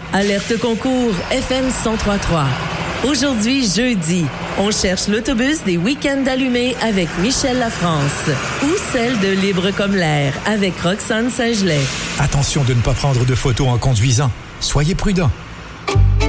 Alerte concours FM 1033. Aujourd'hui, jeudi, on cherche l'autobus des Week-ends allumés avec Michel Lafrance ou celle de Libre comme l'air avec Roxane Saint-Gelais. Attention de ne pas prendre de photos en conduisant. Soyez prudents.